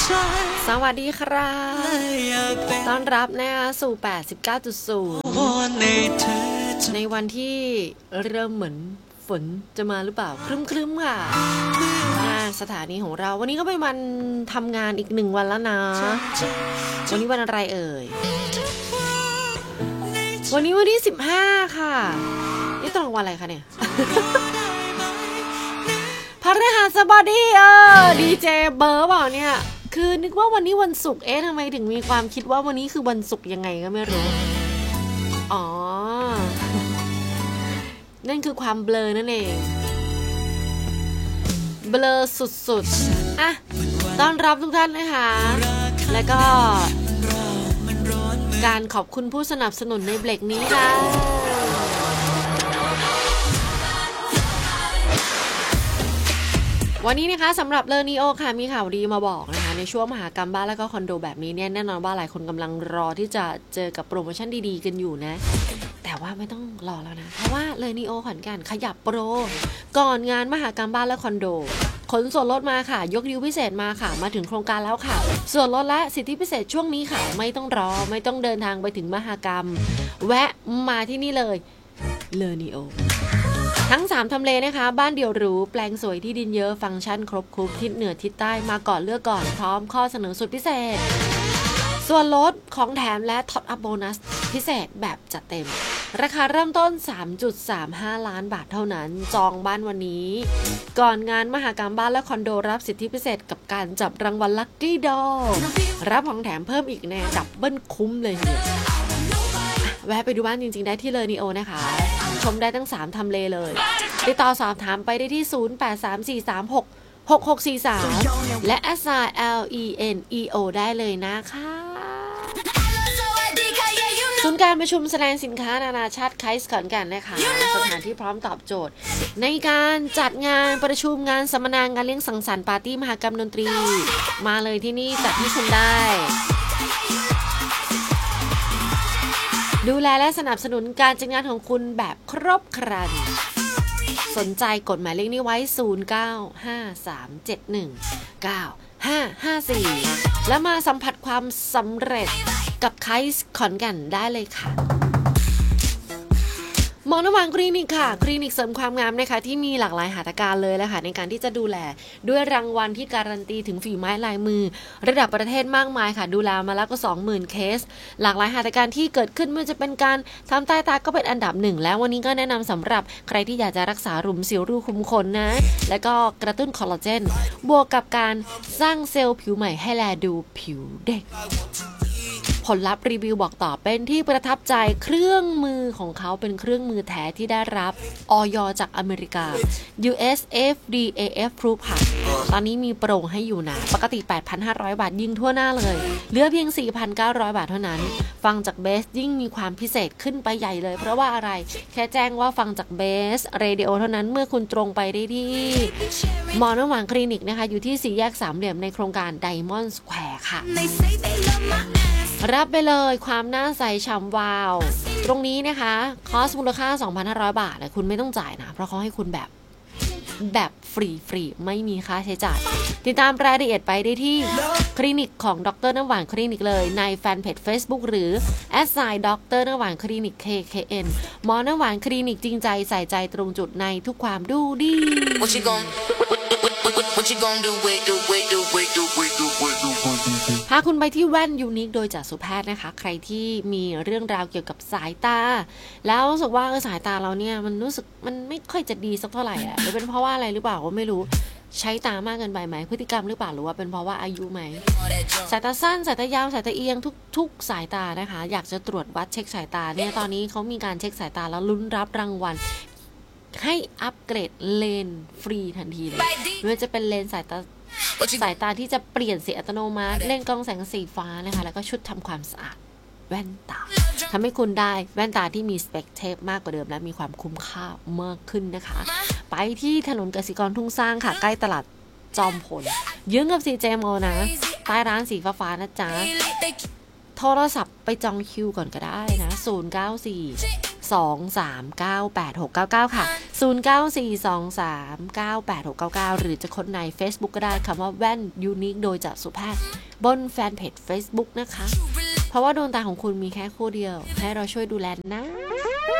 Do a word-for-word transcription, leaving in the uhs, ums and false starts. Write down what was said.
สวัสดีครับต้อนรับนะคะสู่ แปดสิบเก้าจุดศูนย์ ในวันที่เริ่มเหมือนฝนจะมาหรือเปล่าครึ้มๆค่ะหน้าสถานีของเราวันนี้ก็เป็นวันทำงานอีกหนึ่งวันแล้วนะวันนี้วันอะไรเอ่ยวันนี้วันที่สิบห้าค่ะนี่ตรงวันอะไรคะเนี่ย พฤหัสบดีเออดีเจเบอร์เปล่าเนี่ยคือนึกว่าวันนี้วันศุกร์เอ๊ะทำไมถึงมีความคิดว่าวันนี้คือวันศุกร์ยังไงก็ไม่รู้อ๋อนั่นคือความเบลอนั่นเองเบลอสุดๆอ่ะต้อนรับทุกท่านนะคะแล้วก็การขอบคุณผู้สนับสนุนในเบรกนี้ค่ะวันนี้นะคะสำหรับเลอนีโอค่ะมีข่าวดีมาบอกนะคะในช่วงมหกรรมบ้านแล้วก็คอนโดแบบนี้เนี่ยแน่นอนว่าหลายคนกำลังรอที่จะเจอกับโปรโมชั่นดีๆกันอยู่นะแต่ว่าไม่ต้องรอแล้วนะเพราะว่าเลอนีโอขอนแก่นขยับโปรก่อนงานมหกรรมบ้านและคอนโดขนส่วนลดมาค่ะยกดิวพิเศษมาค่ะมาถึงโครงการแล้วค่ะส่วนลดและสิทธิพิเศษช่วงนี้ค่ะไม่ต้องรอไม่ต้องเดินทางไปถึงมหกรรมแวะมาที่นี่เลยเลอนีโอทั้งสามทำเลนะคะบ้านเดี่ยวหรูแปลงสวยที่ดินเยอะฟังก์ชันครบคลุมทิศเหนือทิศใต้มาก่อนเลือกก่อนพร้อมข้อเสนอสุดพิเศษส่วนลดของแถมและท็อปอัพโบนัสพิเศษแบบจัดเต็มราคาเริ่มต้น สามจุดสามห้า ล้านบาทเท่านั้นจองบ้านวันนี้ก่อนงานมหกรรมบ้านและคอนโดรับสิทธิพิเศษกับการจับรางวัลลัคกี้ดอรับของแถมเพิ่มอีกแน่ดับเบิ้ลคุ้มเลยเนี่ยแวะไปดูบ้านจริงๆได้ที่เลอนีโอนะคะชมได้ทั้งสามทำเลเลยติดต่อสอบถามไปได้ที่ศูนย์ แปด สาม สี่ สาม หก หก หก สี่ สามและ แอท ไซน์ แอล อี เอ็น อี โอ ได้เลยนะคะศูนย์การประชุมแสดงสินค้านานาชาติไคส์ขอนแก่นนะคะสถานที่พร้อมตอบโจทย์ในการจัดงานประชุมงานสัมมนางานเลี้ยงสังสรรค์ปาร์ตี้มหกรรมดนตรีมาเลยที่นี่จัดให้คุณได้ดูแลและสนับสนุนการจัดงานของคุณแบบครบครันสนใจกดหมายเลขนี้ไว้ศูนย์ เก้า ห้า สาม เจ็ด หนึ่ง เก้า ห้า ห้า สี่แล้วมาสัมผัสความสำเร็จกับไคส์ขอนแก่นได้เลยค่ะหมอน้ำหวานคลินิกค่ะคลินิกเสริมความงามนะคะที่มีหลากหลายหัตถการเลยแหละค่ะในการที่จะดูแลด้วยรางวัลที่การันตีถึงฝีไม้ลายมือระดับประเทศมากมายค่ะดูแลมาแล้วก็ สองหมื่น เคสหลากหลายหัตถการที่เกิดขึ้นไม่ว่าจะเป็นการทำใต้ตาก็เป็นอันดับหนึ่งแล้ววันนี้ก็แนะนำสำหรับใครที่อยากจะรักษาหลุมสิวรูขุมขนนะแล้วก็กระตุ้นคอลลาเจนบวกกับการสร้างเซลล์ผิวใหม่ให้แลดูผิวเด็กผลลัพธ์รีวิวบอกต่อเป็นที่ประทับใจเครื่องมือของเขาเป็นเครื่องมือแท้ที่ได้รับอย.จากอเมริกา ยู เอส เอฟ ดี เอ Approved ค่ะตอนนี้มีโปรให้อยู่นะปกติ แปดพันห้าร้อย บาทยิงทั่วหน้าเลยเหลือเพียง สี่พันเก้าร้อย บาทเท่านั้นฟังจากเบสยิ่งมีความพิเศษขึ้นไปใหญ่เลยเพราะว่าอะไรแค่แจ้งว่าฟังจากเบสเรดิโอเท่านั้นเมื่อคุณตรงไปได้ที่หมอน้ำหวานคลินิกนะคะอยู่ที่สี่แยกสามเหลี่ยมในโครงการไดมอนด์สแควร์ค่ะรับไปเลยความน่าใสฉ่ำวาวตรงนี้นะคะคอสมูลค่า สองพันห้าร้อย บาทแต่คุณไม่ต้องจ่ายนะเพราะเขาให้คุณแบบแบบฟรีฟรีไม่มีค่าใช้จ่ายติดตามรายละเอียดไปได้ที่คลินิกของดร.น้ำหวานคลินิกเลยในแฟนเพจ Facebook หรือ แอท ไซน์ ดร.น้ำหวานคลินิก เค เค เอ็น หมอน้ำหวานคลินิกจริงใจใส่ใจตรงจุดในทุกความดูดีพาคุณไปที่แว่นยูนิคโดยจากสุแพทย์นะคะใครที่มีเรื่องราวเกี่ยวกับสายตาแล้วรู้สึกว่าเออสายตาเราเนี่ยมันรู้สึกมันไม่ค่อยจะดีสักเท่าไหร่แหละหรือเป็นเพราะว่าอะไรหรือเปล่าก็ไม่รู้ใช้ตามากเกินไปไหมพฤติกรรมหรือเปล่าหรือว่าเป็นเพราะว่าอายุไหมสายตาสั้นสายตายาวสายตาเอียงทุกทุกสายตานะคะอยากจะตรวจวัดเช็คสายตาเนี่ยตอนนี้เขามีการเช็คสายตาแล้วลุ้นรับรางวัลให้อัปเกรดเลนฟรีทันทีเลยไม่ว่าจะเป็นเลนสายตาสายตาที่จะเปลี่ยนสีอัตโนมัติเล่นกล้องแสงสีฟ้านะคะแล้วก็ชุดทำความสะอาดแว่นตาทำให้คุณได้แว่นตาที่มีสเปกเทปมากกว่าเดิมและมีความคุ้มค่ามากขึ้นนะคะไปที่ถนนกสิกรทุ่งสร้างค่ะใกล้ตลาดจอมพลยื้องกับ ซี เจ โม นะใต้ร้านสีฟ้าๆนะจ๊ะโทรศัพท์ไปจองคิวก่อนก็ได้นะศูนย์ เก้า สี่สองสามเก้าแปดหกเก้าเก้าค่ะศูนย์ เก้า สี่ สอง สาม เก้า แปด หก เก้า เก้าหรือจะค้นใน Facebook ก็ได้คำว่าแว่นยูนิคโดยจัสุแพทย์บนแฟนเพจ Facebook นะคะเพราะว่าดวงตาของคุณมีแค่คู่เดียวให้เราช่วยดูแลนะ